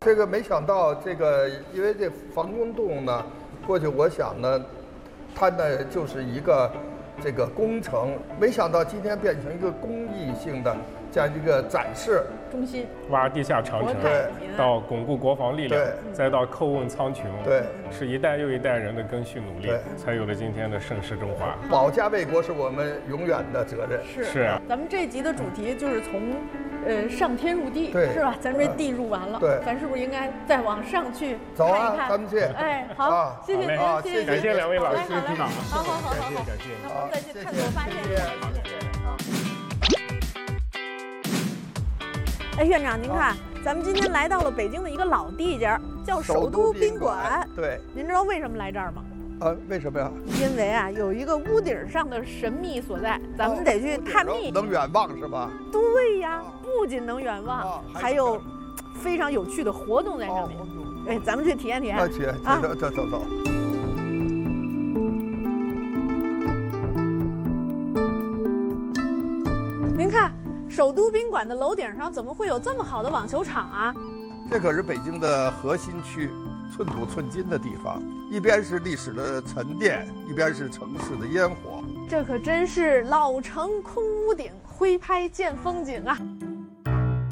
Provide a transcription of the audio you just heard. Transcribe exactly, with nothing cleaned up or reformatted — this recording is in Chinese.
这个没想到，这个因为这防空洞呢，过去我想呢，它呢就是一个这个工程，没想到今天变成一个公益性的这样一个展示中心， 挖地下长城， 对， 到巩固国防力量， 对， 再到叩问苍穹， 对， 是一代又一代人的更续努力， 对， 才有了今天的盛世中华。 保家卫国是我们永远的责任。 是是啊， 咱们这集的主题就是从呃上天入地， 对， 是吧？咱们这地入完了， 对， 咱是不是应该再往上去走啊， 看一看？ 咱们去。 哎，好， 啊、 谢谢您， 啊、 谢谢， 感谢两位老师指导， 好好好好好， 感谢， 那我们再去探索发现。哎，院长，您看，咱们今天来到了北京的一个老地界，叫首都宾馆。 对， 您知道为什么来这儿吗？ 啊，为什么呀？ 因为啊，有一个屋顶上的神秘所在，咱们得去探秘。 能远望是吧？ 对呀，不仅能远望，还有非常有趣的活动在上面。哎，咱们去体验体验。 啊，去，走走走走。 您看。首都宾馆的楼顶上怎么会有这么好的网球场啊？ 这可是北京的核心区，寸土寸金的地方，一边是历史的沉淀，一边是城市的烟火。 这可真是老城空屋顶，徽拍见风景啊！